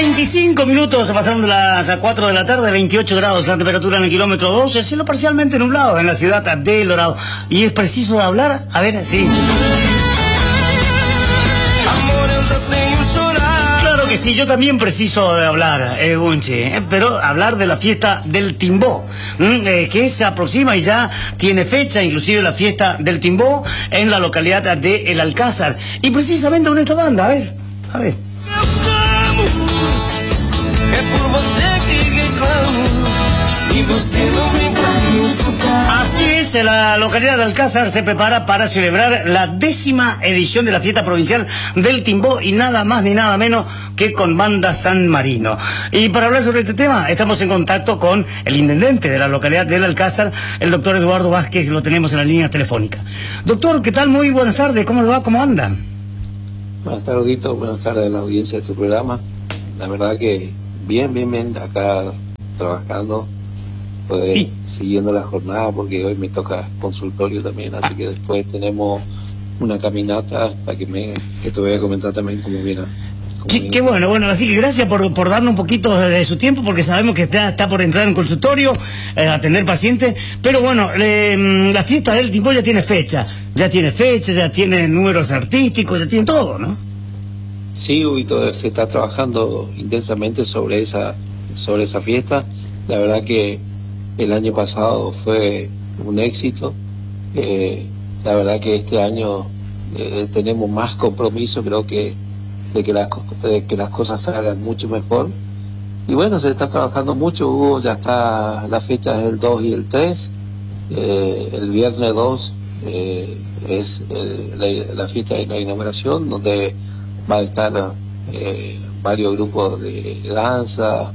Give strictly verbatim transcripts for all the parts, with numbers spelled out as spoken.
veinticinco minutos se pasaron de las cuatro de la tarde, veintiocho grados la temperatura en el kilómetro doce, cielo parcialmente nublado en la ciudad de El Dorado. ¿Y es preciso hablar? A ver, sí. Claro que sí, yo también preciso de hablar, eh, Gunche, eh, pero hablar de la fiesta del Timbó, eh, que se aproxima y ya tiene fecha, inclusive la fiesta del Timbó en la localidad de El Alcázar. Y precisamente con esta banda, a ver, a ver. Así es, la localidad de Alcázar se prepara para celebrar la décima edición de la fiesta provincial del Timbó y nada más ni nada menos que con Banda San Marino. Y para hablar sobre este tema estamos en contacto con el intendente de la localidad del Alcázar, el doctor Eduardo Vázquez, lo tenemos en la línea telefónica. Doctor, ¿qué tal? Muy buenas tardes, ¿cómo le va? ¿Cómo andan? Buenas tardes, Guito. Buenas tardes a la audiencia de tu programa. La verdad que bien, bien, bien, acá trabajando, pues, sí. Siguiendo la jornada, porque hoy me toca consultorio también, así que después tenemos una caminata para que me que te voy a comentar también cómo viene. Cómo qué, viene. qué bueno, bueno, así que gracias por, por darnos un poquito de, de su tiempo, porque sabemos que está, está por entrar en consultorio, eh, atender pacientes, pero bueno, le, la fiesta del Timbó ya tiene fecha, ya tiene fecha, ya tiene números artísticos, ya tiene todo, ¿no? Sí, Huguito, se está trabajando intensamente sobre esa, sobre esa fiesta. La verdad que el año pasado fue un éxito. Eh, la verdad que este año eh, tenemos más compromiso, creo que de que, las, de que las cosas salgan mucho mejor. Y bueno, se está trabajando mucho, Hugo, ya está, la fecha es el dos y el tres. Eh, el viernes dos eh, es el, la, la fiesta de la inauguración, donde va a estar eh, varios grupos de danza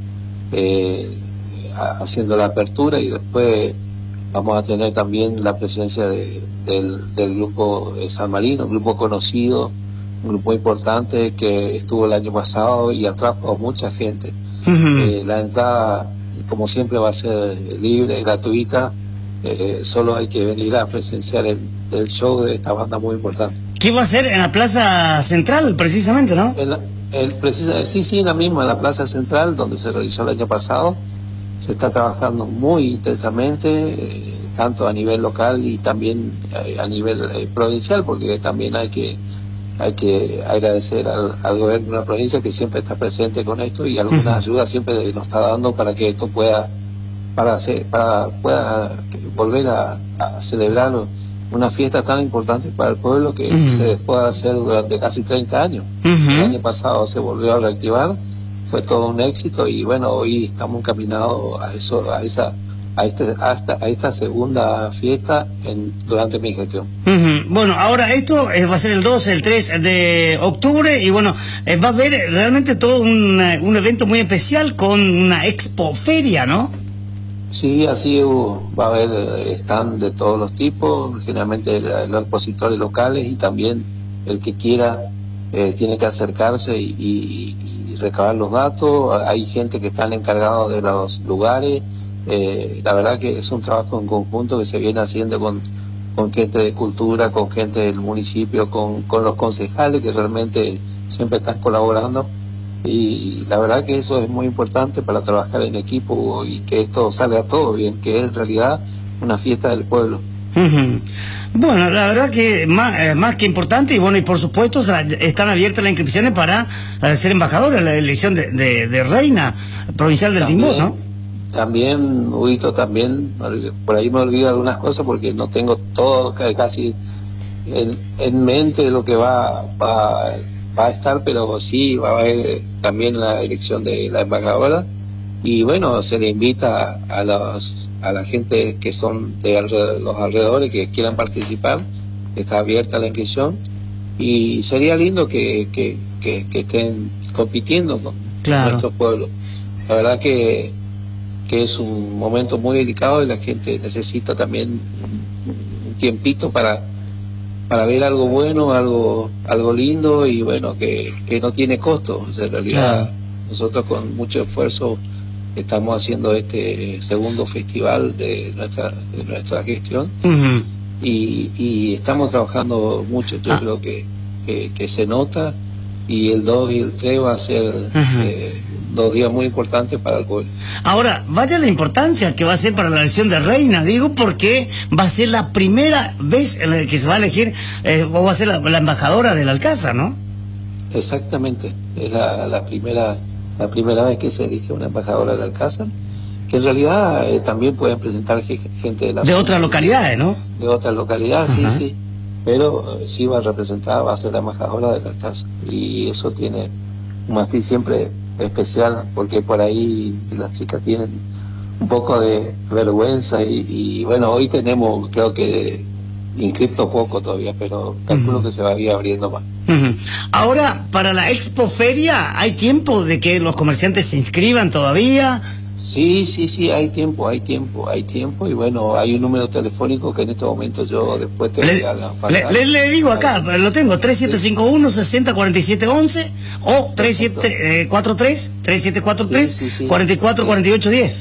eh, haciendo la apertura, y después vamos a tener también la presencia de, del, del grupo de San Marino, un grupo conocido, un grupo importante que estuvo el año pasado y atrajo a mucha gente. Uh-huh. eh, la entrada, como siempre, va a ser libre, gratuita, eh, solo hay que venir a presenciar el, el show de esta banda muy importante. ¿Qué va a ser en la Plaza Central, precisamente, no? En la, el, precisa, sí, sí, en la misma, en la Plaza Central, donde se realizó el año pasado. Se está trabajando muy intensamente, eh, tanto a nivel local y también eh, a nivel eh, provincial, porque también hay que hay que agradecer al, al gobierno de la provincia, que siempre está presente con esto, y algunas uh-huh. ayudas siempre nos está dando para que esto pueda para hacer, para pueda volver a, a celebrar una fiesta tan importante para el pueblo que uh-huh. se dejó de hacer durante casi treinta años. Uh-huh. El año pasado se volvió a reactivar, fue todo un éxito, y bueno, hoy estamos encaminados a eso, a esa a este hasta a esta segunda fiesta en durante mi gestión. Uh-huh. Bueno, ahora esto eh, va a ser el dos, el tres de octubre, y bueno, eh, va a haber realmente todo un, un evento muy especial con una expo feria, ¿no? Sí, así uh, va a haber stand de todos los tipos, generalmente los expositores locales, y también el que quiera eh, tiene que acercarse y, y, y recabar los datos. Hay gente que están encargados de los lugares. Eh, la verdad que es un trabajo en conjunto que se viene haciendo con, con gente de cultura, con gente del municipio, con, con los concejales, que realmente siempre están colaborando. Y la verdad que eso es muy importante para trabajar en equipo y que esto salga todo bien, que es en realidad una fiesta del pueblo. Uh-huh. Bueno, la verdad que más, eh, más que importante, y bueno, y por supuesto están abiertas las inscripciones para, para ser embajadora en la elección de, de, de reina provincial del También, Timbó, ¿no? También, Huguito, también, por ahí me olvido algunas cosas porque no tengo todo casi en, en mente lo que va, va, va a estar, pero sí va a haber también la elección de la embajadora, y bueno, se le invita a los a la gente que son de alrededor, los alrededores, que quieran participar. Está abierta la inscripción, y sería lindo que, que, que, que estén compitiendo con claro. nuestro pueblo. La verdad que que es un momento muy delicado, y la gente necesita también un tiempito para para ver algo bueno, algo algo lindo, y bueno, que, que no tiene costo. O sea, en realidad, claro, nosotros con mucho esfuerzo estamos haciendo este segundo festival de nuestra de nuestra gestión. Uh-huh. y, y estamos trabajando mucho. Yo ah. creo que, que, que se nota, y el dos y el tres va a ser uh-huh. eh, dos días muy importantes para el pueblo. Ahora, vaya la importancia que va a ser para la elección de reina, digo, porque va a ser la primera vez en la que se va a elegir, eh, o va a ser la, la embajadora del Alcázar, ¿no? Exactamente, es la, la primera la primera vez que se elige una embajadora del Alcázar, que en realidad eh, también pueden presentar gente de la de zona, otras localidades, ¿no? De otras localidades, sí, sí, pero eh, sí va a representar, va a ser la embajadora del Alcázar, y eso tiene un matiz siempre especial, porque por ahí las chicas tienen un poco de vergüenza, y, y bueno, hoy tenemos, creo que inscripto poco todavía, pero calculo uh-huh. que se va a ir abriendo más. Uh-huh. Ahora, para la Expo Feria, ¿hay tiempo de que los comerciantes se inscriban todavía? Sí, sí, sí, hay tiempo, hay tiempo, hay tiempo, y bueno, hay un número telefónico que en este momento yo después te le, voy a pasar. Le, le, le digo acá, pero lo tengo, tres siete cinco uno, seis cero cuatro siete once o tres siete cuatro tres, tres siete cuatro tres, cuatro cuatro cuatro ocho diez.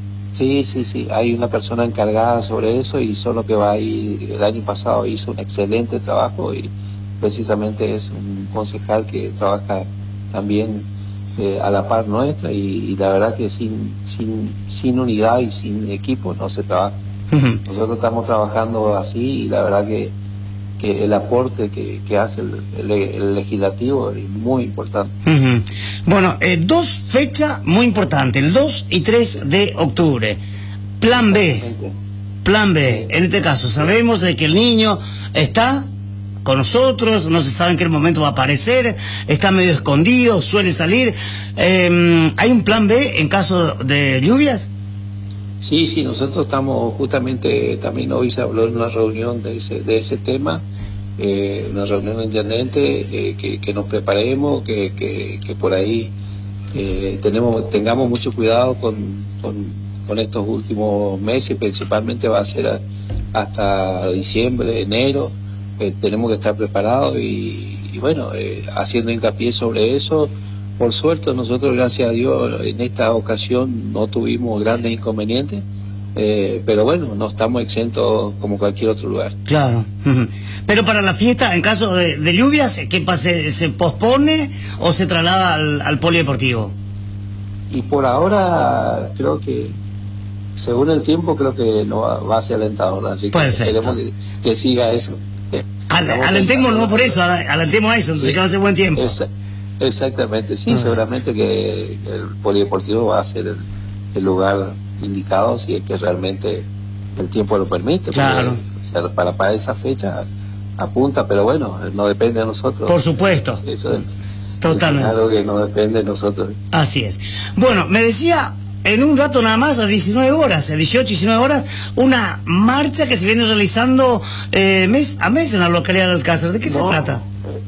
Sí, sí, sí, hay una persona encargada sobre eso, y solo que va a ir, el año pasado hizo un excelente trabajo, y precisamente es un concejal que trabaja también eh, a la par nuestra, y, y la verdad que sin, sin, sin unidad y sin equipo no se trabaja. Uh-huh. Nosotros estamos trabajando así, y la verdad que, que el aporte que, que hace el, el, el legislativo es muy importante. Uh-huh. Bueno, eh, dos fechas muy importantes, el dos y tres de octubre. Plan B, plan B, en este caso sabemos de que el niño está con nosotros, no se sabe en qué momento va a aparecer, está medio escondido, suele salir. Eh, ¿hay un plan B en caso de lluvias? Sí, sí, nosotros estamos justamente, también hoy se habló en una reunión de ese, de ese tema, eh, una reunión intendente, eh, que, que nos preparemos, que, que, que por ahí eh, tenemos, tengamos mucho cuidado con, con, con estos últimos meses, principalmente va a ser a, hasta diciembre, enero, eh, tenemos que estar preparados, y, y bueno, eh, haciendo hincapié sobre eso. Por suerte nosotros, gracias a Dios, en esta ocasión no tuvimos grandes inconvenientes, eh, pero bueno, no estamos exentos como cualquier otro lugar. Claro. Uh-huh. Pero para la fiesta, en caso de, de lluvias, ¿qué pasa? ¿Se pospone o se traslada al, al polideportivo? Y por ahora creo que, según el tiempo, creo que no va, va a ser alentador, así que esperemos que, que siga eso. Al, alentemos no por eso, alentemos a eso, entonces sí, que va a ser buen tiempo. Esa, Exactamente, sí, uh-huh. seguramente que el polideportivo va a ser el, el lugar indicado si es que realmente el tiempo lo permite. Claro. Porque, o sea, para, para esa fecha apunta, pero bueno, no depende de nosotros. Por supuesto. Eso, totalmente. Es algo que no depende de nosotros. Así es. Bueno, me decía, en un rato nada más, a diecinueve horas, a dieciocho, diecinueve horas, una marcha que se viene realizando eh, mes a mes en la localidad de Alcázar. ¿De qué no, se trata?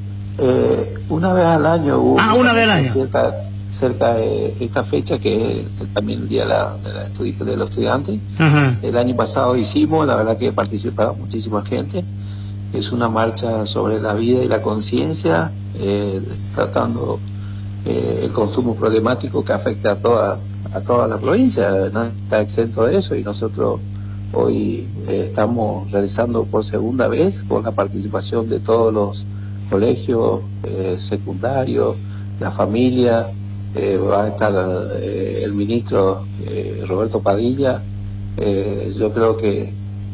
Eh, una vez al año hubo ah, una vez al año cerca, cerca de esta fecha, que es también el día de, la, de, la estudi de los estudiantes. Uh-huh. El año pasado hicimos, la verdad que participaron muchísima gente. Es una marcha sobre la vida y la conciencia, eh, tratando eh, el consumo problemático que afecta a toda a toda la provincia, no está exento de eso, y nosotros hoy eh, estamos realizando por segunda vez, con la participación de todos los colegios eh, secundarios, la familia, eh, va a estar eh, el ministro eh, Roberto Padilla. Eh, yo creo que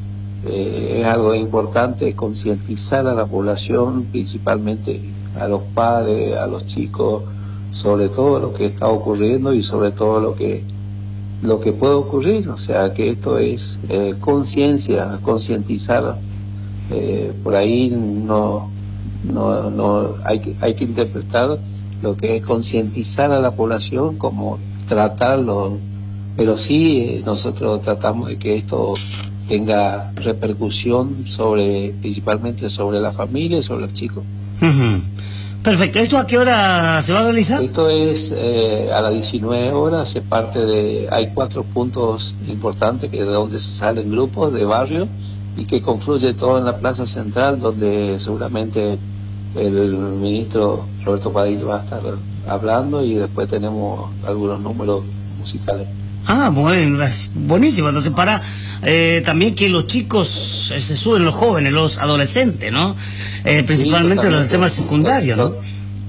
eh, es algo importante concientizar a la población, principalmente a los padres, a los chicos, sobre todo lo que está ocurriendo y sobre todo lo que lo que puede ocurrir. O sea, que esto es eh, conciencia, concientizar. Eh, por ahí no No, no hay que, hay que interpretar lo que es concientizar a la población como tratarlo, pero sí eh, nosotros tratamos de que esto tenga repercusión sobre, principalmente sobre la familia y sobre los chicos. Uh-huh. Perfecto. ¿Esto a qué hora se va a realizar? Esto es eh, a las diecinueve horas, se parte de, hay cuatro puntos importantes que de donde se salen grupos de barrio y que confluye todo en la plaza central, donde seguramente el ministro Roberto Padilla va a estar hablando, y después tenemos algunos números musicales. Ah, bueno, es buenísimo. Entonces, para eh, también que los chicos eh, se suben, los jóvenes, los adolescentes, ¿no? Eh, principalmente sí, los temas secundarios, ¿no?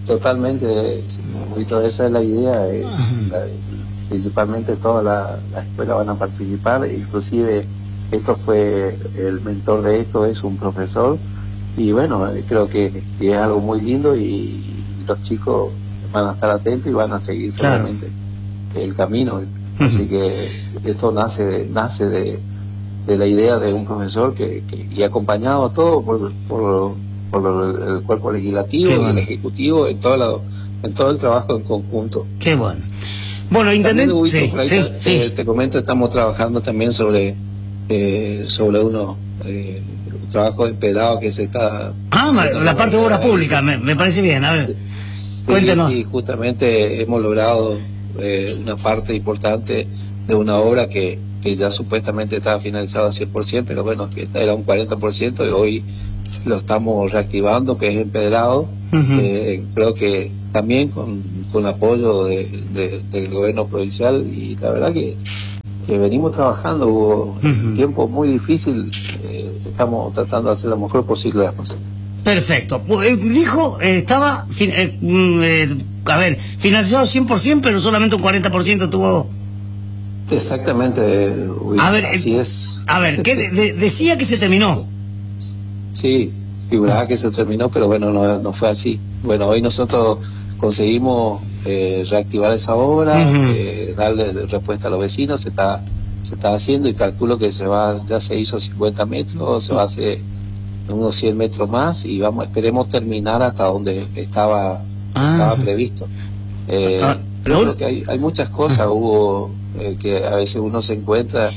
totalmente, Víctor, esa es la idea. Eh, la, principalmente toda la, la escuela van a participar, inclusive esto fue, el mentor de esto es un profesor, y bueno, creo que, que es algo muy lindo, y los chicos van a estar atentos y van a seguir seguramente claro. el camino. Así uh-huh. que esto nace nace de, de la idea de un profesor que, que y acompañado todo por, por, por el cuerpo legislativo, bueno. el ejecutivo, en todo, la, en todo el trabajo en conjunto. Qué bueno. Bueno, intendente, sí, sí, sí, te, sí. te comento, estamos trabajando también sobre eh, sobre unos eh, trabajos esperados que se está... Ah, se la parte de obra pública, me, me parece bien, a ver, sí, cuéntenos. Sí, justamente hemos logrado eh, una parte importante de una obra que, que ya supuestamente estaba finalizada al cien por ciento, pero bueno, que era un cuarenta por ciento y hoy lo estamos reactivando, que es empedrado. Uh-huh. eh, creo que también con, con apoyo de, de, del gobierno provincial, y la verdad que, que venimos trabajando, hubo uh-huh. un tiempo muy difícil, eh, estamos tratando de hacer lo mejor posible las cosas. Perfecto. Eh, dijo, eh, estaba, fin, eh, eh, a ver, finalizado cien por ciento, pero solamente un cuarenta por ciento tuvo... Exactamente, uy, a ver, así eh, es. A ver, ¿qué de, de, decía que se terminó? Sí, figuraba que se terminó, pero bueno, no, no fue así. Bueno, hoy nosotros conseguimos eh, reactivar esa obra, uh-huh. eh, darle respuesta a los vecinos, se está se está haciendo, y calculo que se va, ya se hizo cincuenta metros, se va a hacer unos cien metros más, y vamos, esperemos terminar hasta donde estaba, ah. estaba previsto. Eh, ah, pero creo que hay, hay muchas cosas, uh-huh. hubo eh, que a veces uno se encuentra,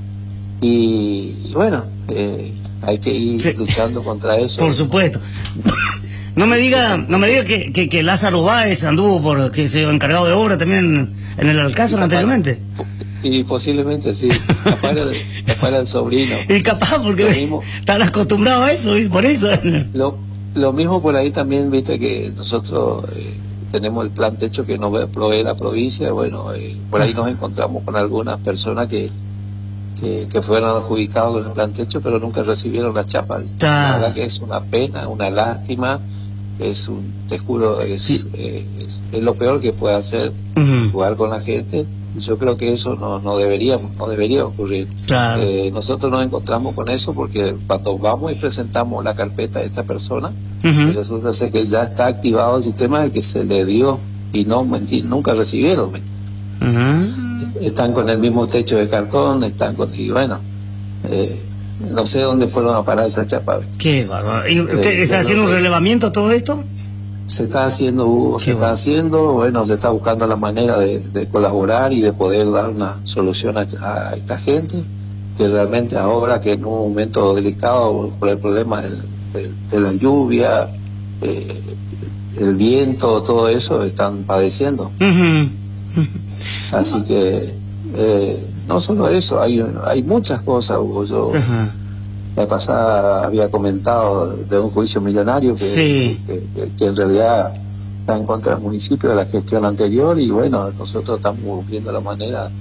y, y bueno, eh, hay que ir sí. luchando contra eso. Por supuesto. No me diga, no me diga que, que, que Lázaro Báez anduvo por que se encargado de obra también en, en el Alcázar anteriormente. Y posiblemente sí, capaz era, capaz era el sobrino. Y capaz porque mismo, están acostumbrados a eso, por eso. Lo, lo mismo por ahí también, viste que nosotros eh, tenemos el plan techo que nos provee la provincia. Bueno, eh, por ahí nos encontramos con algunas personas que Que, que fueron adjudicados con el plan techo, pero nunca recibieron la chapa. Ah. La verdad que es una pena, una lástima, es un, te juro, es, sí. eh, es, es lo peor que puede hacer, uh-huh. jugar con la gente. Yo creo que eso no, no debería, no debería ocurrir. Claro. Eh, nosotros nos encontramos con eso porque cuando vamos y presentamos la carpeta de esta persona, uh-huh. resulta ser que ya está activado el sistema de que se le dio, y no mentir, nunca recibieron. Uh-huh. Están con el mismo techo de cartón, están con, y bueno, eh, no sé dónde fueron a parar esa chapa. Qué bárbaro. ¿Y usted eh, está haciendo un relevamiento todo esto? Se está haciendo, Hugo, se bueno. está haciendo, bueno, se está buscando la manera de, de colaborar y de poder dar una solución a, a esta gente, que realmente ahora, que en un momento delicado por el problema del, de, de la lluvia, eh, el viento, todo eso, están padeciendo. Uh-huh. Así que eh, no solo eso, hay hay muchas cosas, Hugo. Yo uh-huh. la pasada había comentado de un juicio millonario que, sí. que, que, que en realidad está en contra del municipio de la gestión anterior, y bueno, nosotros estamos viendo la manera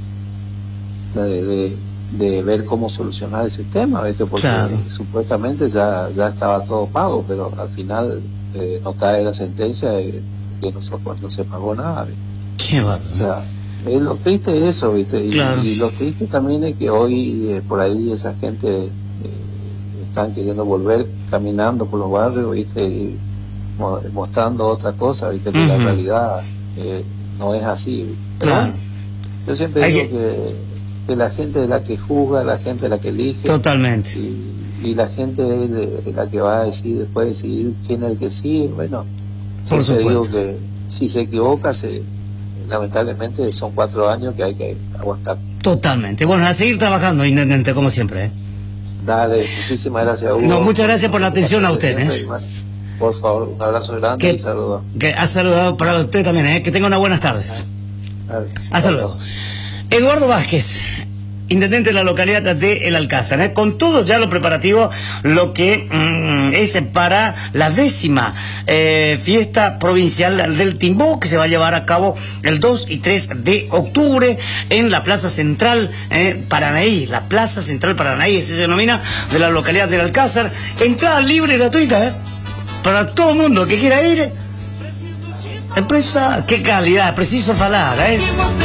de, de, de ver cómo solucionar ese tema, ¿viste? Porque claro. supuestamente ya ya estaba todo pago, pero al final eh, no cae la sentencia de que nosotros no se pagó nada, ¿viste? Qué bárbaro. O sea, eh, lo triste es eso, ¿viste? Y, claro. y lo triste también es que hoy eh, por ahí esa gente eh, están queriendo volver caminando por los barrios, ¿viste? Y mo mostrando otra cosa, ¿viste? Que uh-huh. la realidad eh, no es así, ¿viste? Pero claro. bueno, yo siempre Hay digo que... que, que la gente es la que juzga, la gente es la que elige. Totalmente. Y, y la gente es de, de la que va a decir, después decidir quién es el que sigue. Bueno, siempre digo que si se equivoca, se lamentablemente son cuatro años que hay que aguantar. Totalmente. Bueno, a seguir trabajando, intendente, como siempre, ¿eh? Dale, muchísimas gracias, Hugo. No, muchas gracias por la atención a usted, ¿eh? Por favor, un abrazo grande que, y saludos. Que ha saludado para usted también, ¿eh? Que tenga unas buenas tardes. Dale. Hasta luego. Eduardo Vázquez, intendente de la localidad de El Alcázar, ¿eh? Con todo ya lo preparativo, lo que mmm, es para la décima eh, fiesta provincial del Timbó, que se va a llevar a cabo el dos y tres de octubre en la Plaza Central eh, Paranaí, la Plaza Central Paranaí, así se denomina, de la localidad del Alcázar. Entrada libre y gratuita, ¿eh? Para todo el mundo que quiera ir. Empresa, qué calidad, preciso falar, ¿eh?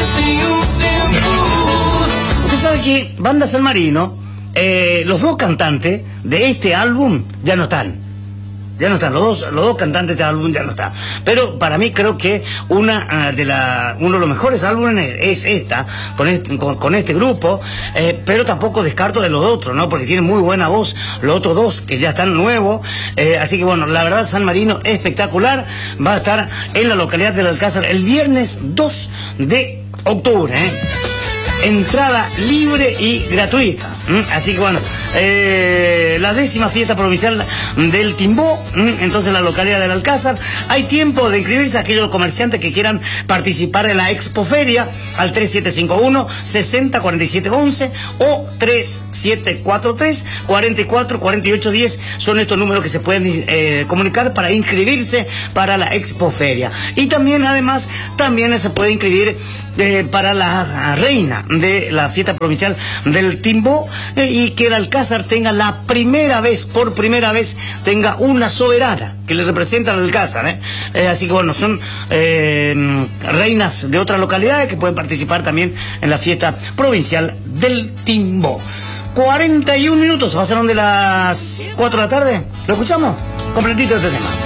Usted sabe que Banda San Marino, eh, los dos cantantes de este álbum ya no están. Ya no están, los dos, los dos cantantes de este álbum ya no están. Pero para mí creo que una uh, de la, uno de los mejores álbumes es esta, con este, con, con este grupo, eh, pero tampoco descarto de los otros, ¿no? Porque tienen muy buena voz los otros dos, que ya están nuevos. Eh, así que bueno, la verdad, San Marino espectacular. Va a estar en la localidad del Alcázar el viernes dos de octubre, ¿eh? Entrada libre y gratuita. ¿Mm? Así que bueno, eh, la décima fiesta provincial del Timbó, ¿Mm? entonces la localidad del Alcázar. Hay tiempo de inscribirse a aquellos comerciantes que quieran participar en la Expoferia al tres siete cinco uno, seis cero, cuatro siete once o tres siete cuatro tres, cuatro cuatro, cuatro ocho diez. Son estos números que se pueden eh, comunicar para inscribirse para la Expoferia. Y también, además, también se puede inscribir eh, para la reina de la fiesta provincial del Timbó, eh, y que el Alcázar tenga la primera vez, por primera vez, tenga una soberana que le representa al Alcázar, ¿eh? Eh, así que bueno, son eh, reinas de otras localidades que pueden participar también en la fiesta provincial del Timbó. cuarenta y un minutos, pasaron de las cuatro de la tarde. ¿Lo escuchamos? Completito este tema.